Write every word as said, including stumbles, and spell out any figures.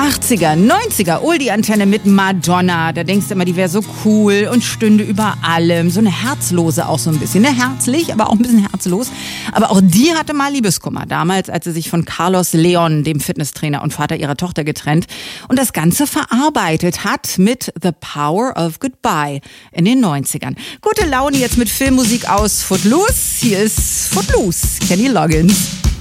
achtziger, neunziger, Oldie-Antenne mit Madonna. Da denkst du immer, die wäre so cool und stünde über allem. So eine Herzlose auch so ein bisschen. Ne? Herzlich, aber auch ein bisschen herzlos. Aber auch die hatte mal Liebeskummer. Damals, als sie sich von Carlos Leon, dem Fitnesstrainer und Vater ihrer Tochter, getrennt und das Ganze verarbeitet hat mit The Power of Goodbye in den neunzigern. Gute Laune jetzt mit Filmmusik aus Footloose. Hier ist Footloose, Kenny Loggins.